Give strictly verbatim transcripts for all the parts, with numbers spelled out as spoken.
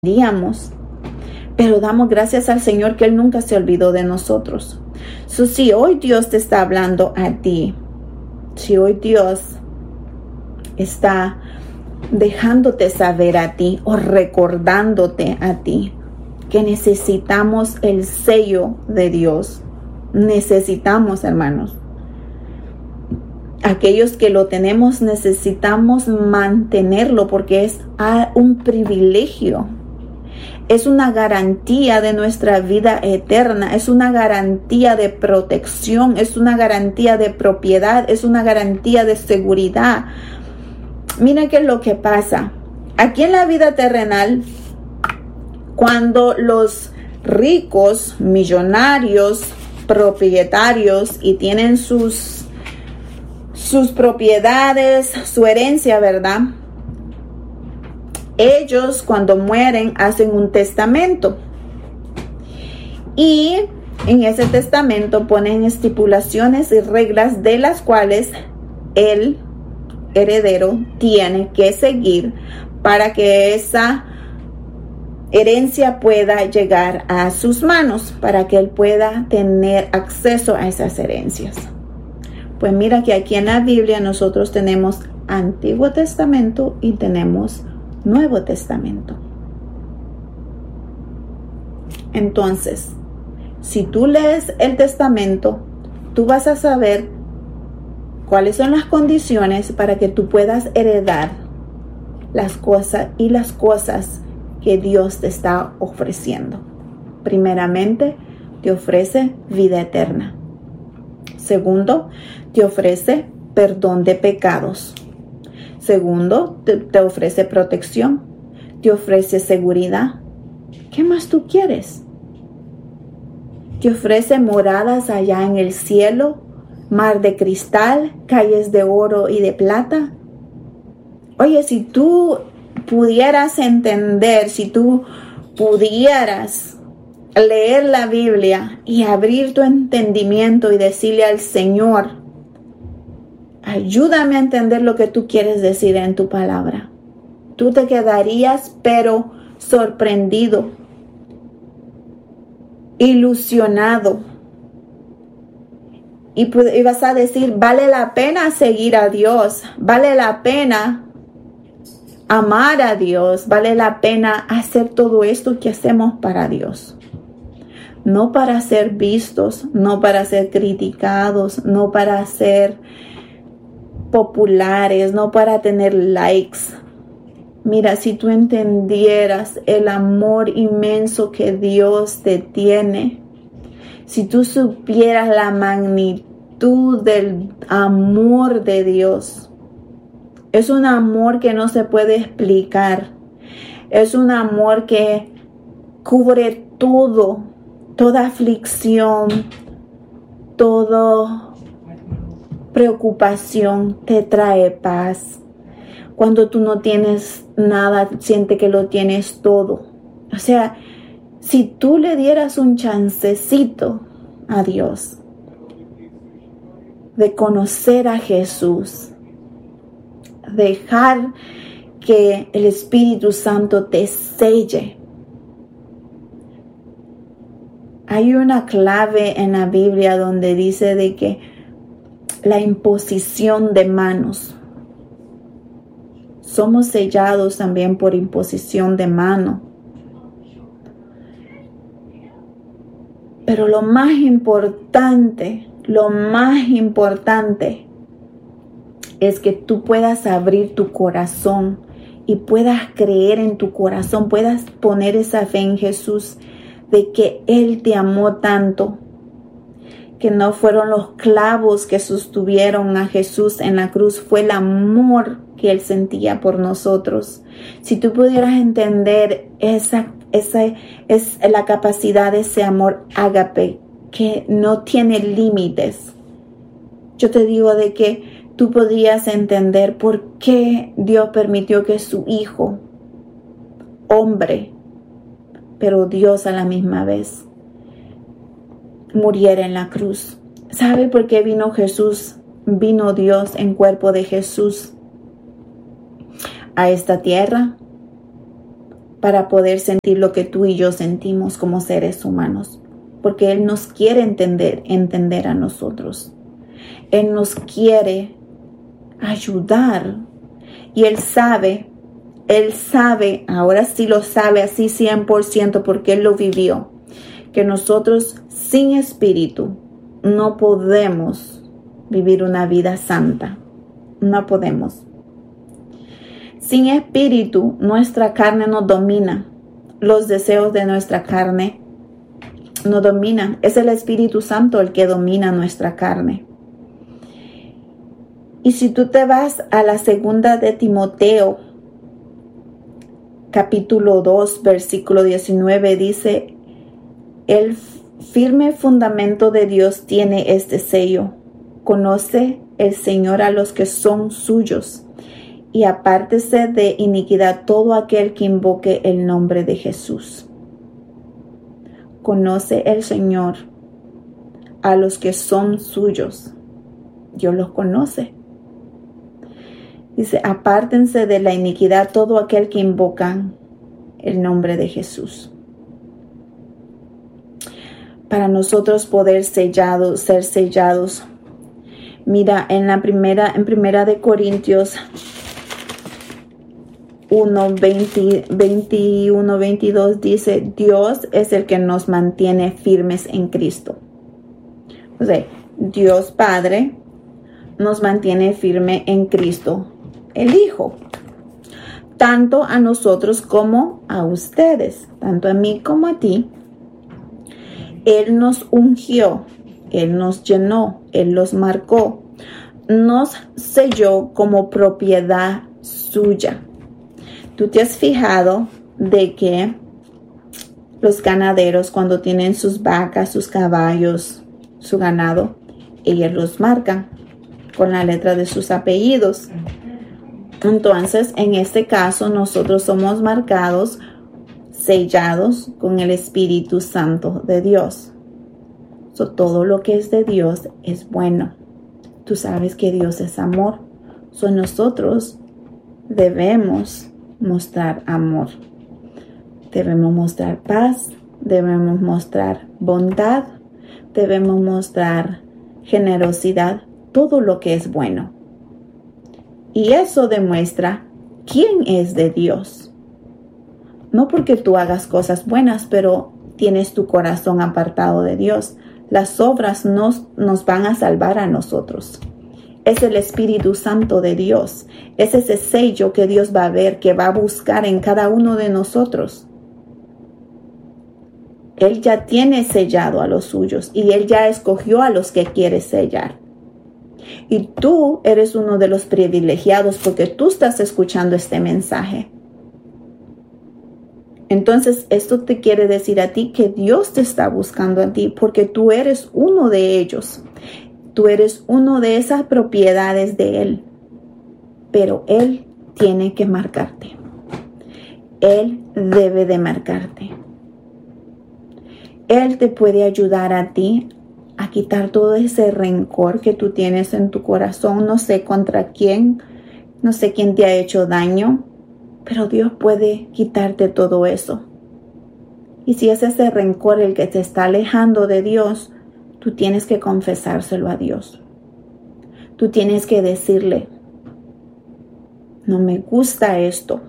entendíamos. Pero damos gracias al Señor que Él nunca se olvidó de nosotros. So, si hoy Dios te está hablando a ti, si hoy Dios está dejándote saber a ti o recordándote a ti que necesitamos el sello de Dios, necesitamos, hermanos, aquellos que lo tenemos necesitamos mantenerlo porque es un privilegio. Es una garantía de nuestra vida eterna, es una garantía de protección, es una garantía de propiedad, es una garantía de seguridad. Mira qué es lo que pasa. Aquí en la vida terrenal, cuando los ricos, millonarios, propietarios y tienen sus, sus propiedades, su herencia, ¿verdad? Ellos cuando mueren hacen un testamento y en ese testamento ponen estipulaciones y reglas de las cuales el heredero tiene que seguir para que esa herencia pueda llegar a sus manos, para que él pueda tener acceso a esas herencias. Pues mira que aquí en la Biblia nosotros tenemos Antiguo Testamento y tenemos Nuevo Testamento. Entonces, si tú lees el testamento, tú vas a saber cuáles son las condiciones para que tú puedas heredar las cosas y las cosas que Dios te está ofreciendo. Primeramente, te ofrece vida eterna. Segundo, te ofrece perdón de pecados. Segundo, te, te ofrece protección, te ofrece seguridad. ¿Qué más tú quieres? Te ofrece moradas allá en el cielo, mar de cristal, calles de oro y de plata. Oye, si tú pudieras entender, si tú pudieras leer la Biblia y abrir tu entendimiento y decirle al Señor, ayúdame a entender lo que tú quieres decir en tu palabra. Tú te quedarías, pero sorprendido, ilusionado. Y, y vas a decir, vale la pena seguir a Dios, vale la pena amar a Dios, vale la pena hacer todo esto que hacemos para Dios. No para ser vistos, no para ser criticados, no para ser populares, no para tener likes. Mira, si tú entendieras el amor inmenso que Dios te tiene, si tú supieras la magnitud del amor de Dios, es un amor que no se puede explicar, es un amor que cubre todo, toda aflicción, todo preocupación, te trae paz. Cuando tú no tienes nada, siente que lo tienes todo. O sea, si tú le dieras un chancecito a Dios de conocer a Jesús, dejar que el Espíritu Santo te selle. Hay una clave en la Biblia donde dice de que la imposición de manos. Somos sellados también por imposición de mano. Pero lo más importante, lo más importante es que tú puedas abrir tu corazón y puedas creer en tu corazón, puedas poner esa fe en Jesús de que Él te amó tanto, que no fueron los clavos que sostuvieron a Jesús en la cruz, fue el amor que Él sentía por nosotros. Si tú pudieras entender esa, esa es la capacidad de ese amor ágape que no tiene límites, yo te digo de que tú podrías entender por qué Dios permitió que su hijo, hombre, pero Dios a la misma vez, muriera en la cruz. ¿Sabe por qué vino Jesús? Vino Dios en cuerpo de Jesús a esta tierra para poder sentir lo que tú y yo sentimos como seres humanos, porque Él nos quiere entender, entender a nosotros. Él nos quiere ayudar y Él sabe, Él sabe, ahora sí lo sabe así cien por ciento porque Él lo vivió, que nosotros sin espíritu no podemos vivir una vida santa, no podemos. Sin espíritu, nuestra carne nos domina. Los deseos de nuestra carne nos dominan. Es el Espíritu Santo el que domina nuestra carne. Y si tú te vas a la segunda de Timoteo, capítulo dos, versículo diecinueve, dice, el firme fundamento de Dios tiene este sello. Conoce el Señor a los que son suyos. Y apártese de iniquidad todo aquel que invoque el nombre de Jesús. Conoce el Señor a los que son suyos. Dios los conoce. Dice, apártense de la iniquidad todo aquel que invoca el nombre de Jesús. Para nosotros poder sellados, ser sellados. Mira, en la primera, en primera de Corintios uno, veinte, veintiuno, veintidós dice, Dios es el que nos mantiene firmes en Cristo. O sea, Dios Padre nos mantiene firme en Cristo, el Hijo. Tanto a nosotros como a ustedes, tanto a mí como a ti. Él nos ungió, Él nos llenó, Él los marcó, nos selló como propiedad suya. ¿Tú te has fijado de que los ganaderos cuando tienen sus vacas, sus caballos, su ganado, ellos los marcan con la letra de sus apellidos? Entonces, en este caso, nosotros somos marcados, sellados con el Espíritu Santo de Dios. So, todo lo que es de Dios es bueno. Tú sabes que Dios es amor. So, nosotros debemos mostrar amor. Debemos mostrar paz. Debemos mostrar bondad. Debemos mostrar generosidad. Todo lo que es bueno. Y eso demuestra quién es de Dios. No porque tú hagas cosas buenas, pero tienes tu corazón apartado de Dios. Las obras nos, nos van a salvar a nosotros. Es el Espíritu Santo de Dios. Es ese sello que Dios va a ver, que va a buscar en cada uno de nosotros. Él ya tiene sellado a los suyos y Él ya escogió a los que quiere sellar. Y tú eres uno de los privilegiados porque tú estás escuchando este mensaje. Entonces, esto te quiere decir a ti que Dios te está buscando a ti porque tú eres uno de ellos. Tú eres uno de esas propiedades de Él. Pero Él tiene que marcarte. Él debe de marcarte. Él te puede ayudar a ti a quitar todo ese rencor que tú tienes en tu corazón. No sé contra quién, no sé quién te ha hecho daño, pero Dios puede quitarte todo eso. Y si es ese rencor el que te está alejando de Dios, tú tienes que confesárselo a Dios. Tú tienes que decirle, no me gusta esto,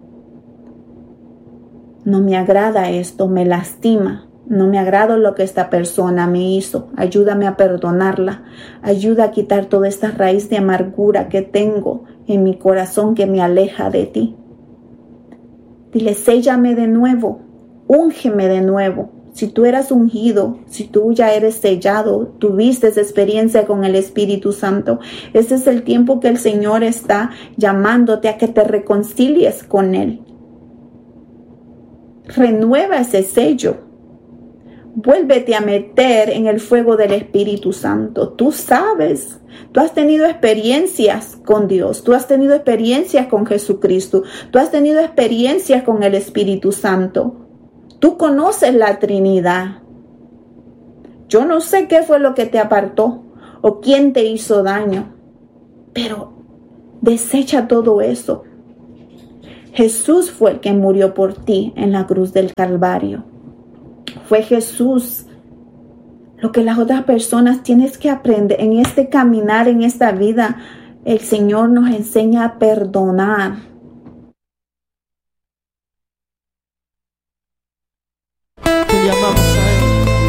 no me agrada esto, me lastima. No me agrada lo que esta persona me hizo. Ayúdame a perdonarla. Ayuda a quitar toda esta raíz de amargura que tengo en mi corazón que me aleja de ti. Dile, séllame de nuevo. Úngeme de nuevo. Si tú eras ungido, si tú ya eres sellado, tuviste esa experiencia con el Espíritu Santo, ese es el tiempo que el Señor está llamándote a que te reconcilies con Él. Renueva ese sello. Vuélvete a meter en el fuego del Espíritu Santo. Tú sabes, tú has tenido experiencias con Dios, tú has tenido experiencias con Jesucristo, tú has tenido experiencias con el Espíritu Santo. Tú conoces la Trinidad. Yo no sé qué fue lo que te apartó o quién te hizo daño, pero desecha todo eso. Jesús fue el que murió por ti en la cruz del Calvario. Fue Jesús. Lo que las otras personas tienes que aprender en este caminar, en esta vida, el Señor nos enseña a perdonar. Te llamamos a Él.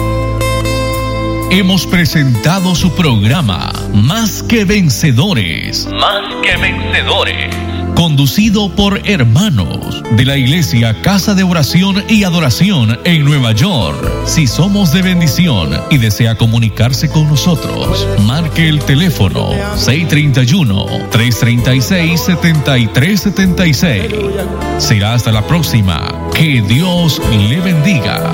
Hemos presentado su programa Más que Vencedores. Más que Vencedores. Conducido por hermanos de la Iglesia Casa de Oración y Adoración en Nueva York. Si somos de bendición y desea comunicarse con nosotros, marque el teléfono seis tres uno, tres tres seis, siete tres siete seis. Será hasta la próxima. Que Dios le bendiga.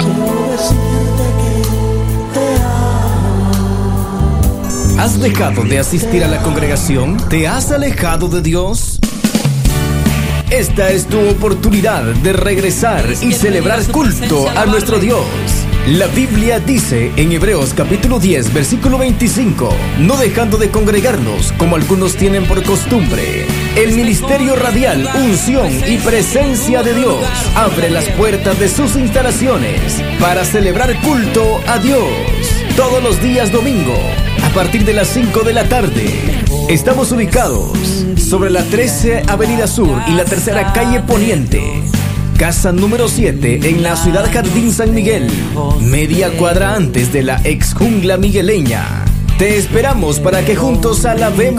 ¿Has dejado de asistir a la congregación? ¿Te has alejado de Dios? Esta es tu oportunidad de regresar y celebrar culto a nuestro Dios. La Biblia dice en Hebreos capítulo diez, versículo veinticinco, no dejando de congregarnos como algunos tienen por costumbre. El ministerio radial, unción y presencia de Dios abre las puertas de sus instalaciones para celebrar culto a Dios todos los días domingo a partir de las cinco de la tarde. Estamos ubicados sobre la trece Avenida Sur y la tercera calle Poniente, casa número siete en la ciudad Jardín San Miguel, media cuadra antes de la ex jungla migueleña. Te esperamos para que juntos alabemos